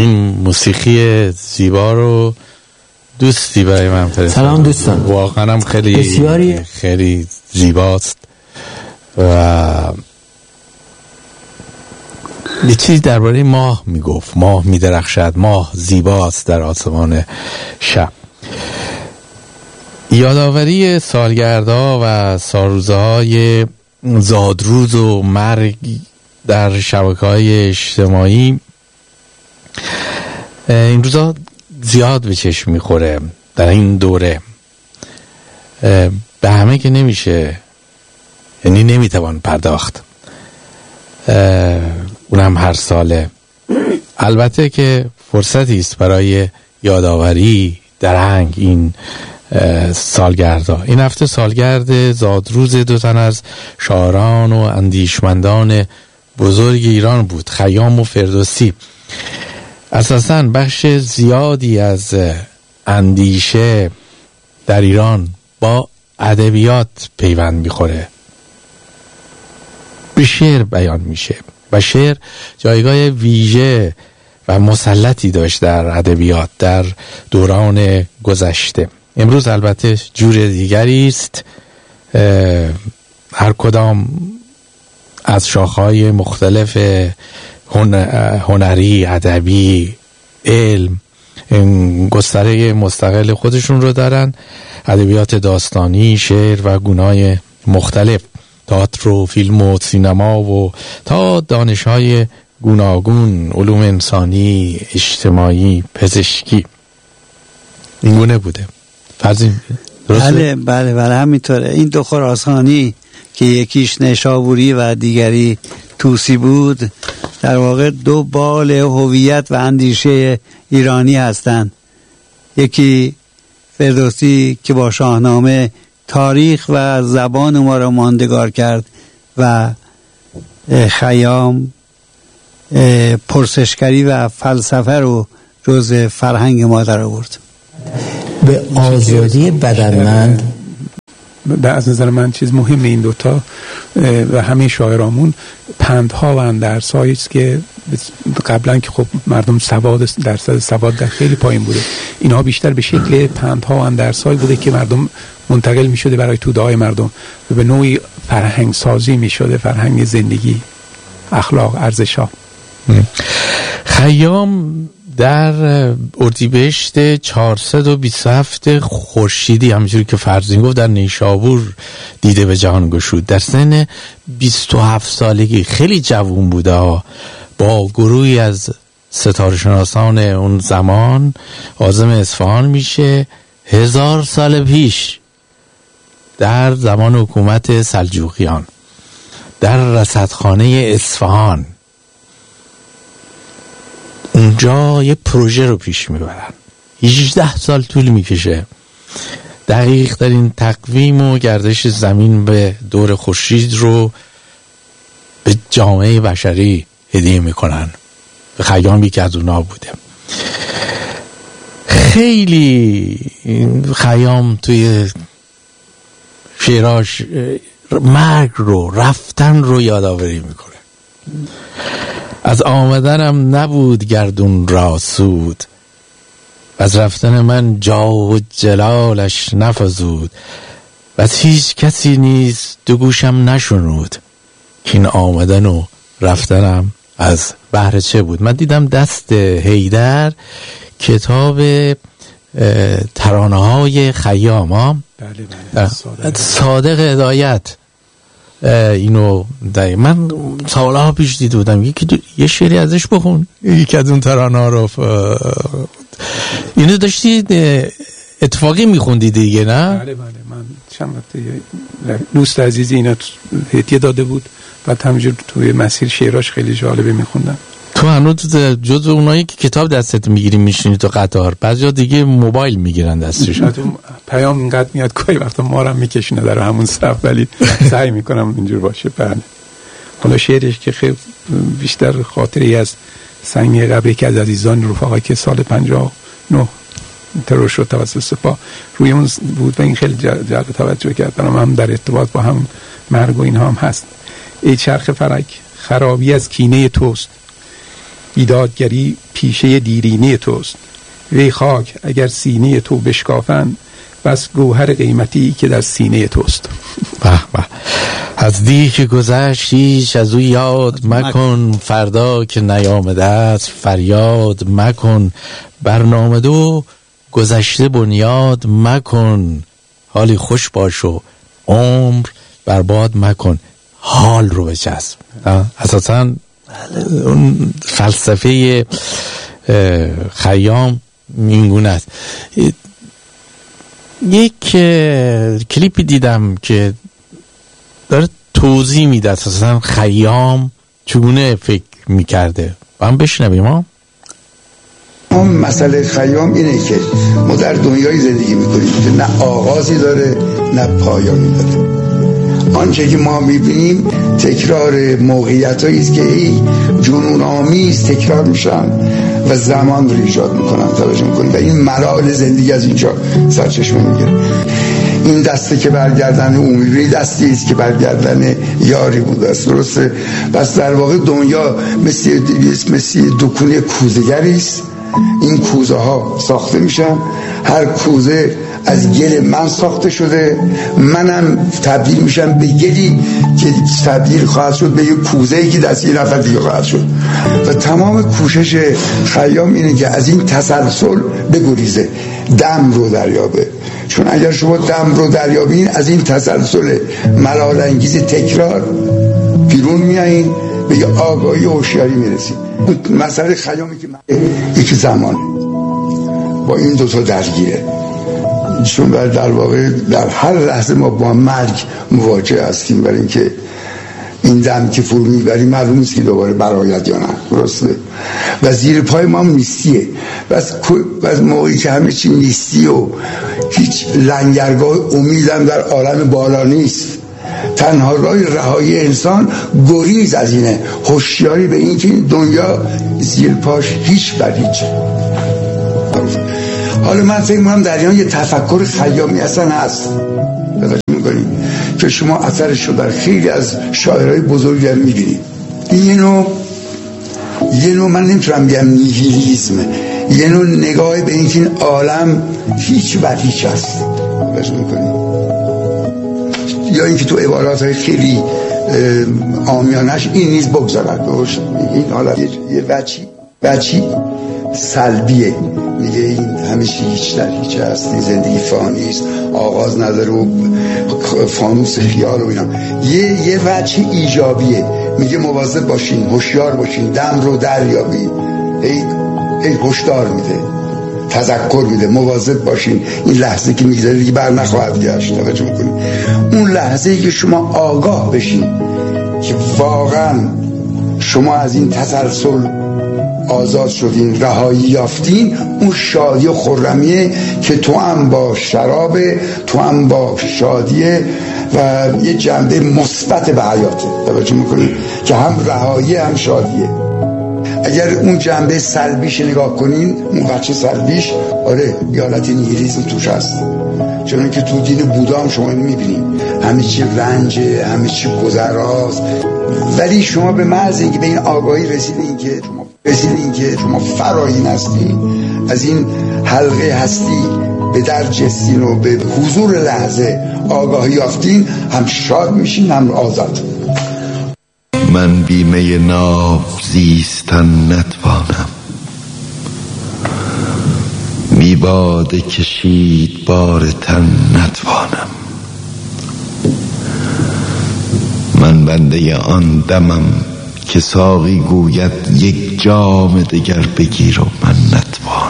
این موسیقی زیبا رو دوستی برای من فرستاد. سلام دوستان، واقعا هم خیلی بسیاری خیلی زیباست و یه چیز درباره ماه میگفت. ماه میدرخشد، ماه زیباست در آسمان شب. یادآوری سالگردها و سالروزهای زادروز و مرگ در شبکه‌های اجتماعی این روزا زیاد به چشم میخوره. در این دوره به همه که نمیشه، یعنی نمیتوان پرداخت، اونم هر ساله. البته که فرصتی است برای یادآوری درنگ این سالگردها. این هفته سالگرد زادروز دو تن از شاعران و اندیشمندان بزرگ ایران بود، خیام و فردوسی. اساساً بخش زیادی از اندیشه در ایران با ادبیات پیوند میخوره، به شعر بیان میشه و شعر جایگاه ویژه و مسلطی داشت در ادبیات در دوران گذشته. امروز البته جور دیگری است. هر کدام از شاخه‌های مختلف هنری، ادبی، علم گستره مستقل خودشون رو دارن. ادبیات داستانی، شعر و گونه‌های مختلف، تئاتر و فیلم و سینما و تا دانش‌های گوناگون، علوم انسانی، اجتماعی، پزشکی، این گونه بوده. فرضین درسته؟ بله همینطوره. این دو خراسانی که یکیش نیشابوری و دیگری توسی بود، در واقع دو بال هویت و اندیشه ایرانی هستند. یکی فردوسی که با شاهنامه تاریخ و زبان ما را ماندگار کرد و خیام پرسشگری و فلسفه رو جز فرهنگ ما در آورد. به آزادی بدنمند از نظر من چیز مهمه این دوتا و همه شاعرامون پندها و اندرسایی است که قبلا که خب مردم درصد سواد در خیلی پایین بوده، اینها بیشتر به شکل پندها و اندرسایی بوده که مردم منتقل می شده برای توده‌های مردم و به نوعی فرهنگ سازی می شده، فرهنگ زندگی، اخلاق، ارزش‌ها. خیام در اردیبهشت 427 خورشیدی، همونجوری که فرزین گفت، در نیشابور دیده به جهان گشود. در سن 27 سالگی، خیلی جوان بوده، با گروهی از ستاره شناسان اون زمان عازم اصفهان میشه. 1000 سال پیش در زمان حکومت سلجوقیان در رصدخانه اصفهان اونجا یه پروژه رو پیش میبرن. 18 سال طول میکشه. دقیق ترین تقویم و گردش زمین به دور خورشید رو به جامعه بشری هدیه میکنن. خیام یکی از اونا بوده. خیلی خیام توی شعراش مرگ رو، رفتن رو یادآوری میکنه. از آمدنم نبود گردون را سود، از رفتن من جا و جلالش نفزود، و از هیچ کسی نیز دو گوشم نشنود، که این آمدن و رفتنم از بهر چه بود. من دیدم دست حیدر کتاب ترانه های خیام ها، بله. صادق هدایت، اینو من سالها پیش دیده بودم. یه شعری ازش بخون، یکی از اون ترانه ها رو. اینو داشتی اتفاقی میخوندی دیگه، نه؟ بله من چند وقت دوست عزیزی اینا هدیه داده بود، بعد همینجور توی مسیر شعراش خیلی جالبه میخوندم. تو هنوز جز اونایی که کتاب دستت میگیری میشینی تو قطار، بعضیا دیگه موبایل میگیرن دستشون. پیام اینقدر میاد که وقتا ما رو میکشونه در همون صف، ولی سعی میکنم اینجور باشه. بله. حالا شعرش که خیلی بیشتر خاطری از سنگ قبر یکی از عزیزان رفقا که سال 59 ترور شد توسط سپاه روی اون بود و این خیلی جلب توجه کرد. هم در ارتباط با هم مرگ و اینها هم هست. ای چرخ فلک خرابی از کینه توست، بیدادگری تیشه دیرینه توست. وی خاک اگر سینه تو بشکافند، بس گوهر قیمتی که در سینه توست. به به. از دی که گذشت هیچ از او یاد مکن، فردا که نیامده است فریاد مکن. برنامه دو گذشته بنیاد مکن، حالی خوش باش و عمر برباد مکن. حال رو بچسب. اساساً اون فلسفه خیام اینگونه است. یک کلیپی دیدم که داره توضیح میده اساساً خیام چگونه فکر میکرده. با هم بشنویم. اون مسئله خیام اینه که ما در دنیای زندگی میکنیم که نه آغازی داره نه پایانی داره. آنچه که ما میبینیم تکرار موقعیتایی است که جنون آمیز تکرار میشن و زمان رو ایجاد میکنن. توجه میکنیم و این ملال زندگی از اینجا سرچشمه میگیره. این دسته که برگردن عمری دستی است که برگردن یاری بوده است. درسته؟ پس در واقع دنیا مثل دکونه کوزه‌گری است. این کوزه ها ساخته میشن، هر کوزه از گل من ساخته شده، منم تبدیل میشم به گلی که تبدیل خواهد شد به یک کوزه‌ای که دست یه نفر دیگه خواهد شد. و تمام کوشش خیام اینه که از این تسلسل بگریزه، دم رو دریابه. چون اگر شما دم رو دریابین از این تسلسل ملال انگیز تکرار بیرون میایین، به یه آگاهی و هوشیاری میرسید. مسئله خیامی که یکی زمانه با این دوتا درگیره، چون در واقع در هر لحظه ما با مرگ مواجه هستیم، برای اینکه این دم که فرو میبریم معلوم نیست که دوباره برآید یا نه. درسته؟ و زیر پای ما نیستیه. بس موقعی که همه چی نیستی و هیچ لنگرگاه امیدم در عالم بالا نیست، تنها راه رهایی انسان گریز از اینه، هوشیاری به این که این دنیا زیر پاش هیچ بر هیچ. حالا من فکر می‌کنم در ایران یه تفکر خیامی اصلا هست، می‌کنیم که شما اثرش رو در خیلی از شاعرای بزرگی هم می‌بینید. یه نوع من نمیتونم بگم نیهیلیسم، یه نوع نگاه به این که این عالم هیچ بر هیچ هست. یا اینکه تو عبارات خیلی عامیانش این نیز بگذارد. این حالت یه بچی سلبیه، میگه این همیشه هیچ در هیچ هست، این زندگی فانی است، آغاز نداره و فانوس خیال و اینا. یه وجه ایجابیه، میگه مواظب باشین، هوشیار باشین، دم رو دریابین. ای هشدار میده، تذکر میده، مواظب باشین، این لحظه که میگذره دیگه بر نخواهد گشت. توجه میکنین اون لحظه‌ای که شما آگاه بشین که واقعا شما از این تسلسل آزاد شدین، رهایی یافتین، اون شادی و خرمیه که تو هم با شرابه، تو هم با شادیه و یه جنبه مثبت به حیاته. توجه میکنین که هم رهایی هم شادیه. اگر اون جنبه سلبیش نگاه کنین، اون بچه سلبیش، آره یه حالت نیهیلیسم توش هست. چون که تو دین بودا هم شما اینو میبینید، همه چی رنجه، همه چی گذراست. ولی شما به محض اینکه به این آگاهی رسیدین که شما فراین هستین، از این حلقه هستی به درج هستین و به حضور لحظه آگاهی یافتین، هم شاد میشین هم آزاد. من بیمه ناو زیستن نتوانم، بی باده کشید بار تن نتوانم. من بنده آن دمم که ساقی گوید یک جام دگر بگیر و من نتوانم.